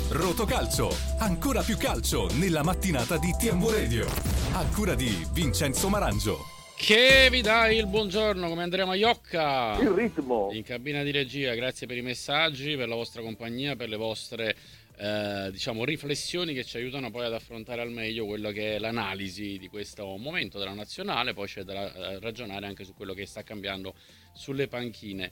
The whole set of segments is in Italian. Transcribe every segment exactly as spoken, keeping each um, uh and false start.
Rotocalcio, ancora più calcio nella mattinata di T M U Radio. A cura di Vincenzo Marangio. Che vi dai il buongiorno come Andrea Maiocca. Il ritmo. In cabina di regia, grazie per i messaggi, per la vostra compagnia, per le vostre eh, diciamo riflessioni che ci aiutano poi ad affrontare al meglio quello che è l'analisi di questo momento della nazionale. Poi c'è da eh, ragionare anche su quello che sta cambiando sulle panchine.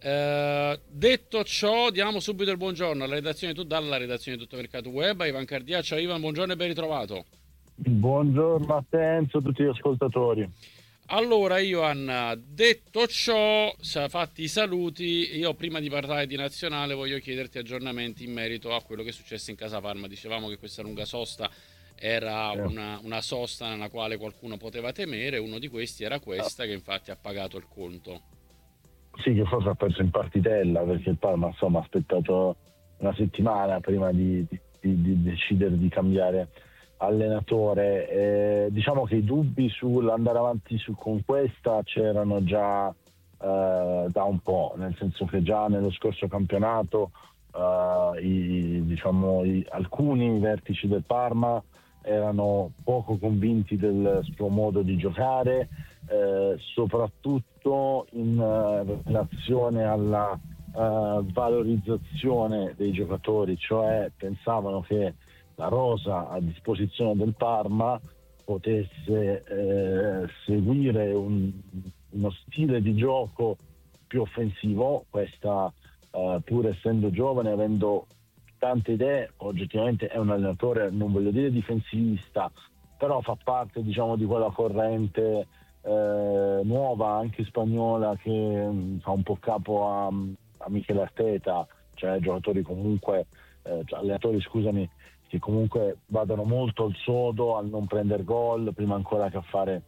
Uh, detto ciò, diamo subito il buongiorno alla redazione, dalla redazione di Tutto Mercato Web a Ivan Cardia. Ciao Ivan, buongiorno e ben ritrovato. Buongiorno a te Enzo, a tutti gli ascoltatori. Allora Ivan, detto ciò, fatti i saluti, io prima di parlare di nazionale voglio chiederti aggiornamenti in merito a quello che è successo in casa Parma. Dicevamo che questa lunga sosta era eh. una, una sosta nella quale qualcuno poteva temere, uno di questi era questa, che infatti ha pagato il conto. Sì, che forse ha perso in partitella, perché il Parma insomma ha aspettato una settimana prima di, di, di decidere di cambiare allenatore. Eh, diciamo che i dubbi sull'andare avanti su, con questa c'erano già eh, da un po', nel senso che già nello scorso campionato eh, i, diciamo, i, alcuni vertici del Parma erano poco convinti del suo modo di giocare, eh, soprattutto in uh, relazione alla uh, valorizzazione dei giocatori, cioè pensavano che la rosa a disposizione del Parma potesse eh, seguire un, uno stile di gioco più offensivo. Questa uh, pur essendo giovane, avendo tante idee, oggettivamente è un allenatore, non voglio dire difensivista, però fa parte, diciamo, di quella corrente eh, nuova, anche spagnola, che mh, fa un po' capo a, a Michele Arteta, cioè giocatori comunque eh, cioè allenatori scusami che comunque vadano molto al sodo, al non prendere gol prima ancora che a fare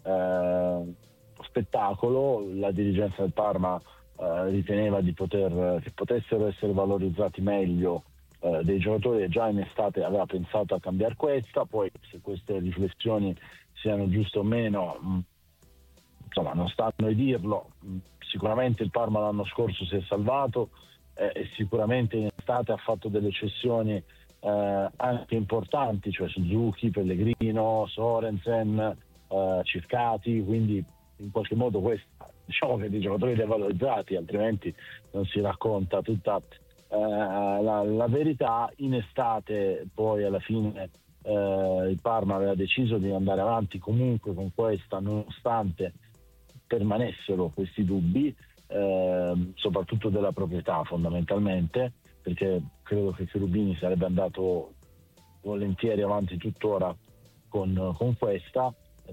eh, spettacolo. La dirigenza del Parma eh, riteneva di poter che potessero essere valorizzati meglio dei giocatori, e già in estate aveva pensato a cambiare questa. Poi se queste riflessioni siano giuste o meno, mh, insomma non sta a noi dirlo. Mh, sicuramente il Parma l'anno scorso si è salvato eh, e sicuramente in estate ha fatto delle cessioni eh, anche importanti, cioè Suzuki, Pellegrino, Sorensen, eh, Circati, quindi in qualche modo questa, diciamo che dei giocatori devalorizzati, altrimenti non si racconta tutta Uh, la, la verità. In estate poi alla fine uh, il Parma aveva deciso di andare avanti comunque con questa, nonostante permanessero questi dubbi, uh, soprattutto della proprietà fondamentalmente, perché credo che Cherubini sarebbe andato volentieri avanti tuttora con, con questa.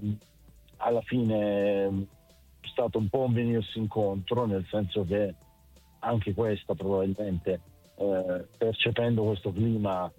Alla fine è stato un po' un venirsi incontro, nel senso che anche questa probabilmente eh, percependo questo clima,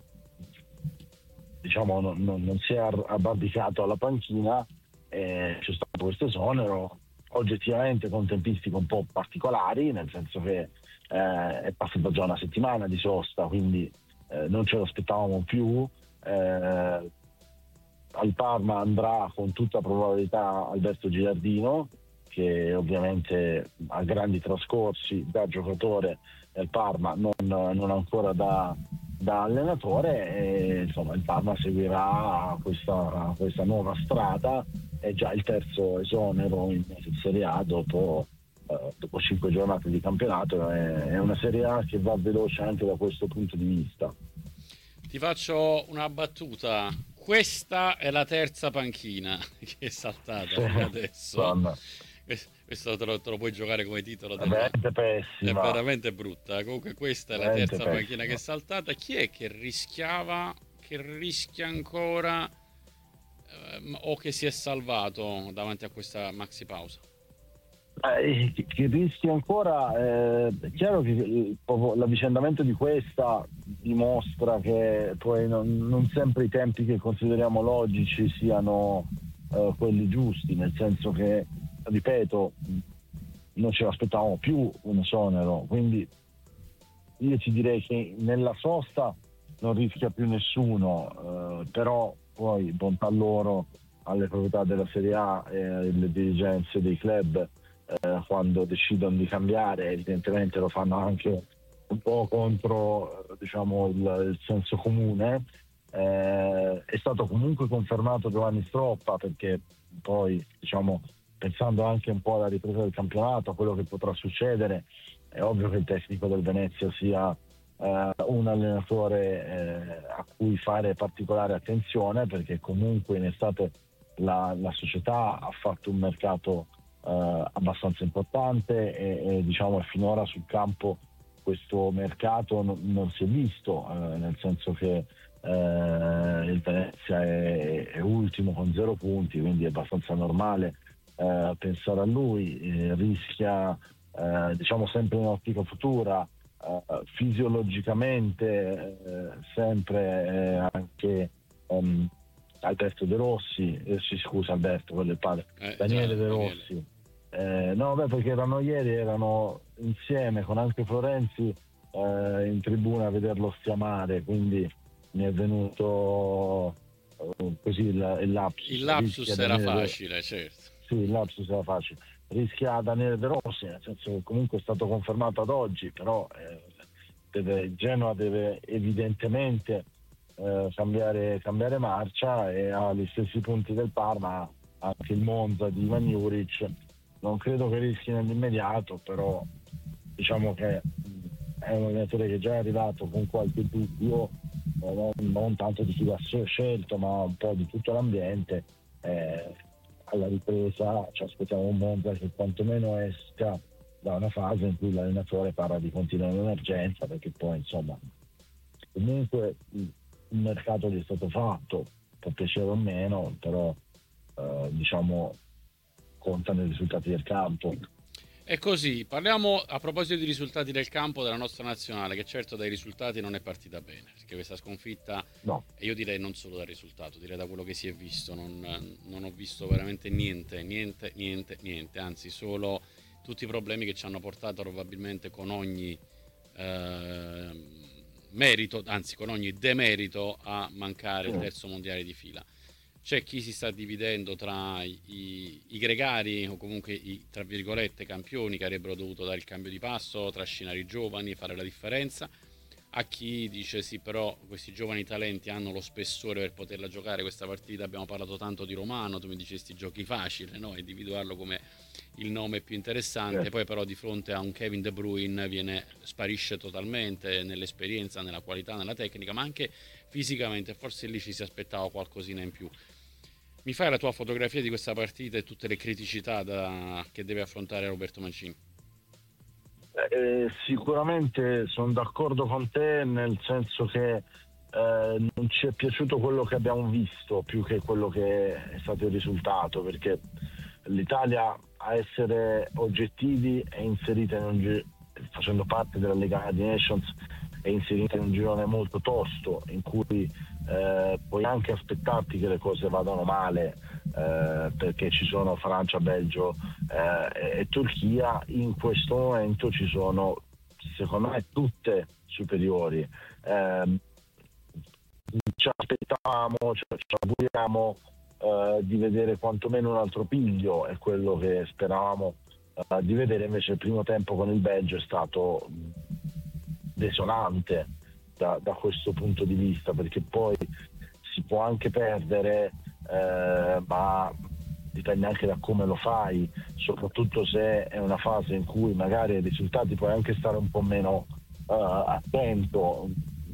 diciamo non, non, non si è abbarbicato alla panchina, eh, c'è stato questo esonero oggettivamente con tempistiche un po' particolari, nel senso che eh, è passata già una settimana di sosta, quindi eh, non ce lo aspettavamo più. Eh, al Parma andrà con tutta probabilità Alberto Gilardino, che ovviamente ha grandi trascorsi da giocatore del Parma, non, non ancora da, da allenatore, e insomma il Parma seguirà questa, questa nuova strada. È già il terzo esonero in Serie A dopo, eh, dopo cinque giornate di campionato. È, è una Serie A che va veloce anche da questo punto di vista. Ti faccio una battuta: questa è la terza panchina che è saltata fino adesso. Insomma. Questo te lo, te lo puoi giocare come titolo è veramente pessima, è veramente brutta. Comunque questa è la veramente terza pessima. panchina che è saltata. Chi è che rischiava, che rischia ancora ehm, o che si è salvato davanti a questa maxi pausa? Eh, che, che rischia ancora, eh, è chiaro che il, l'avvicendamento di questa dimostra che poi non, non sempre i tempi che consideriamo logici siano eh, quelli giusti, nel senso che, ripeto, non ce l'aspettavamo più un esonero, quindi io ti direi che nella sosta non rischia più nessuno, eh, però poi bontà loro alle proprietà della Serie A e alle dirigenze dei club, eh, quando decidono di cambiare evidentemente lo fanno anche un po' contro diciamo il, il senso comune. Eh, è stato comunque confermato Giovanni Stroppa, perché poi diciamo pensando anche un po' alla ripresa del campionato, a quello che potrà succedere, è ovvio che il tecnico del Venezia sia eh, un allenatore eh, a cui fare particolare attenzione, perché comunque in estate la, la società ha fatto un mercato eh, abbastanza importante e, e diciamo finora sul campo questo mercato no, non si è visto, eh, nel senso che eh, il Venezia è, è ultimo con zero punti, quindi è abbastanza normale eh, pensare a lui. Eh, rischia eh, diciamo sempre in ottica futura, eh, fisiologicamente eh, sempre eh, anche um, Alberto De Rossi, eh, sì, scusa Alberto, quello è il padre, Eh, Daniele già, De Daniele. Rossi. Eh, no, beh, perché erano ieri, erano insieme con anche Florenzi eh, in tribuna a vederlo stiamare, quindi mi è venuto eh, così il, il lapsus. Il lapsus Rischia era Daniele De- facile, certo. sì, il lapsus era facile. Rischia Daniele De Rossi, nel senso che comunque è stato confermato ad oggi, però eh, deve, Genoa deve evidentemente eh, cambiare, cambiare marcia e ha gli stessi punti del Parma, anche il Monza di Ivan Juric. Non credo che rischi nell'immediato, però diciamo che mh, è un allenatore che già è arrivato con qualche dubbio, eh, non, non tanto di chi l'ha scelto, ma un po' di tutto l'ambiente. Eh, alla ripresa ci aspettiamo un Monza che quantomeno esca da una fase in cui l'allenatore parla di continuare l'emergenza, perché poi insomma comunque il mercato gli è stato fatto, può piacere o meno, però eh, diciamo contano i risultati del campo. E così, parliamo a proposito di risultati del campo della nostra nazionale, che certo dai risultati non è partita bene, perché questa sconfitta, No. e io direi non solo dal risultato, direi da quello che si è visto, non, non ho visto veramente niente, niente, niente, niente, anzi solo tutti i problemi che ci hanno portato probabilmente con ogni eh, merito, anzi con ogni demerito a mancare il terzo mondiale di fila. C'è chi si sta dividendo tra i, i, i gregari o comunque i tra virgolette campioni che avrebbero dovuto dare il cambio di passo, trascinare i giovani, fare la differenza, a chi dice sì però questi giovani talenti hanno lo spessore per poterla giocare questa partita. Abbiamo parlato tanto di Romano, tu mi dicesti giochi facile, no? Individuarlo come il nome più interessante, poi però di fronte a un Kevin De Bruyne viene, sparisce totalmente nell'esperienza, nella qualità, nella tecnica, ma anche fisicamente, forse lì ci si aspettava qualcosina in più. Mi fai la tua fotografia di questa partita e tutte le criticità da, che deve affrontare Roberto Mancini? Eh, sicuramente sono d'accordo con te, nel senso che eh, non ci è piaciuto quello che abbiamo visto più che quello che è stato il risultato, perché l'Italia, a essere oggettivi, è inserita in un gi- facendo parte della Lega di Nations, è inserita in un girone molto tosto in cui eh, puoi anche aspettarti che le cose vadano male, eh, perché ci sono Francia, Belgio eh, e Turchia. In questo momento ci sono, secondo me, tutte superiori. Eh, ci aspettavamo, ci, ci auguriamo eh, di vedere quantomeno un altro piglio, è quello che speravamo eh, di vedere. Invece il primo tempo con il Belgio è stato desolante da, da questo punto di vista, perché poi si può anche perdere, eh, ma dipende anche da come lo fai, soprattutto se è una fase in cui magari ai risultati puoi anche stare un po' meno uh, attento.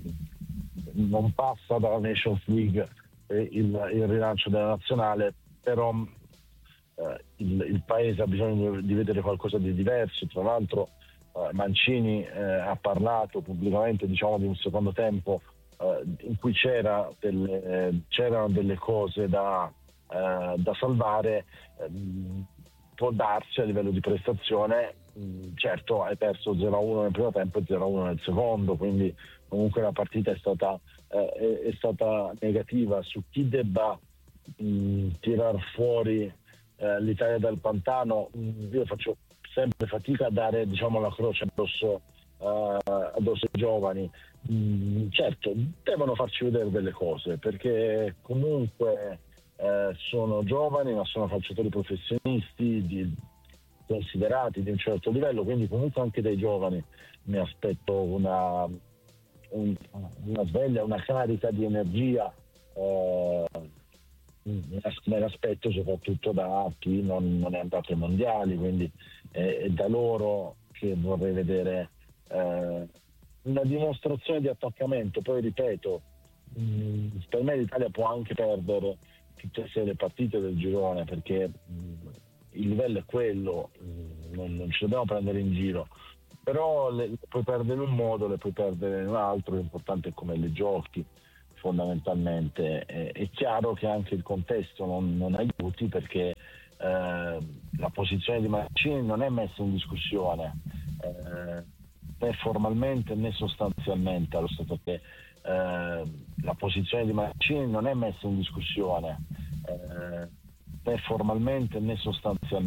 Non passa dalla Nations League eh, il, il rilancio della nazionale, però eh, il, il paese ha bisogno di vedere qualcosa di diverso. Tra l'altro Mancini eh, ha parlato pubblicamente, diciamo, di un secondo tempo eh, in cui c'era delle, eh, c'erano delle cose da, eh, da salvare. Eh, può darsi a livello di prestazione, mh, certo hai perso zero a uno nel primo tempo e zero a uno nel secondo, quindi comunque la partita è stata, eh, è, è stata negativa. Su chi debba mh, tirar fuori eh, l'Italia dal pantano, mh, io faccio sempre fatica a dare, diciamo, la croce addosso, uh, addosso ai giovani. Mm, certo, devono farci vedere delle cose, perché comunque eh, sono giovani, ma sono calciatori professionisti di, considerati di un certo livello, quindi comunque anche dai giovani mi aspetto una, un, una sveglia, una carica di energia, eh, me l'aspetto soprattutto da chi non, non è andato ai mondiali, quindi è, è da loro che vorrei vedere eh, una dimostrazione di attaccamento. Poi ripeto, mh, per me l'Italia può anche perdere tutte e sei le partite del girone, perché mh, il livello è quello, mh, non, non ci dobbiamo prendere in giro, però le, le puoi perdere in un modo, le puoi perdere in un altro, l'importante è come le giochi fondamentalmente. È, è chiaro che anche il contesto non, non aiuti, perché eh, la posizione di Mancini non è messa in discussione eh, né formalmente né sostanzialmente, allo stato che eh, la posizione di Mancini non è messa in discussione eh, né formalmente né sostanzialmente.